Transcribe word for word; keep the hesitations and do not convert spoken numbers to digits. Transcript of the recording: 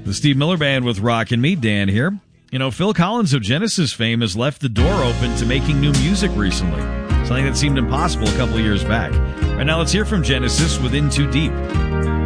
The Steve Miller Band with Rockin' Me, Dan here. You know, Phil Collins of Genesis fame has left the door open to making new music recently. Something that seemed impossible a couple of years back. Right now, let's hear from Genesis with In Too Deep.